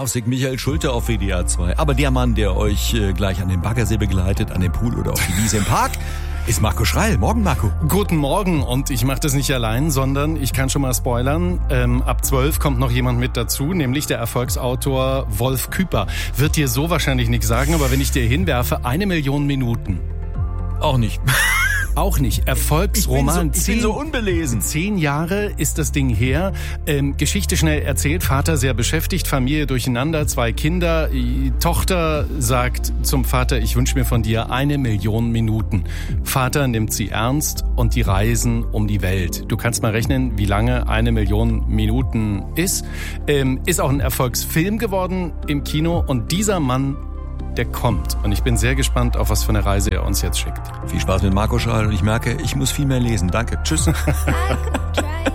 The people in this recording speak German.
Aufsicht Michael Schulte auf WDR 2. Aber der Mann, der euch gleich an den Baggersee begleitet, an den Pool oder auf die Wiese im Park, ist Marco Schreil. Morgen, Marco. Guten Morgen, und ich mache das nicht allein, sondern ich kann schon mal spoilern, ab 12 kommt noch jemand mit dazu, nämlich der Erfolgsautor Wolf Küper. Wird dir so wahrscheinlich nichts sagen, aber wenn ich dir hinwerfe, 1 Million Minuten. Auch nicht. Auch nicht. Erfolgsroman. Ich bin so unbelesen. 10 Jahre ist das Ding her. Geschichte schnell erzählt. Vater sehr beschäftigt, Familie durcheinander, 2 Kinder. Die Tochter sagt zum Vater, ich wünsche mir von dir 1 Million Minuten. Vater nimmt sie ernst und die reisen um die Welt. Du kannst mal rechnen, wie lange 1 Million Minuten ist. Ist auch ein Erfolgsfilm geworden im Kino, und dieser Mann, der kommt. Und ich bin sehr gespannt, auf was für eine Reise er uns jetzt schickt. Viel Spaß mit Marco Schreil, und ich merke, ich muss viel mehr lesen. Danke. Tschüss.